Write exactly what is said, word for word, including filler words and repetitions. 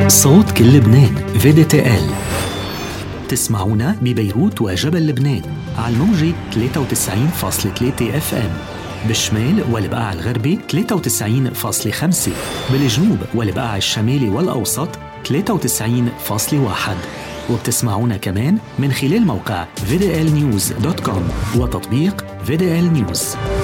صوت كل لبنان في دي تي إل. تسمعونا ببيروت وجبل لبنان على الموجة ثلاثة وتسعين فاصلة ثلاثة اف ام، بالشمال والبقاع الغربي ثلاثة وتسعين فاصلة خمسة، بالجنوب والبقاع الشمالي والأوسط ثلاثة وتسعين فاصلة واحد، وبتسمعونا كمان من خلال موقع في دي إل نيوز دوت كوم وتطبيق في دي إل نيوز.